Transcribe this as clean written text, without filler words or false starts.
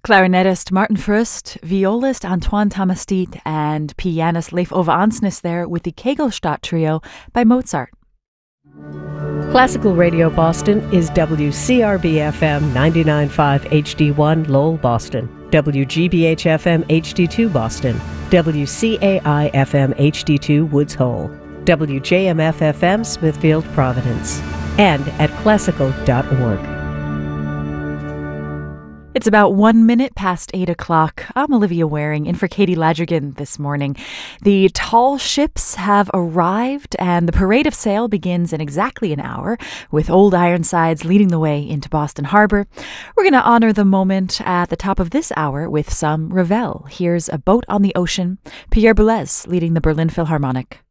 Clarinetist Martin Frust, violist Antoine Tamastit, and pianist Leif Ove Ansnes there with the Kegelstadt Trio by Mozart. Classical Radio Boston is WCRB-FM 99.5 HD1 Lowell, Boston, WGBH-FM HD2 Boston, WCAI-FM HD2 Woods Hole, WJMF-FM Smithfield, Providence, and at classical.org. It's about 1 minute past 8 o'clock. I'm Olivia Waring in for Katie Ladrigan this morning. The tall ships have arrived and the parade of sail begins in exactly an hour with Old Ironsides leading the way into Boston Harbor. We're going to honor the moment at the top of this hour with some Ravel. Here's A Boat on the Ocean, Pierre Boulez leading the Berlin Philharmonic.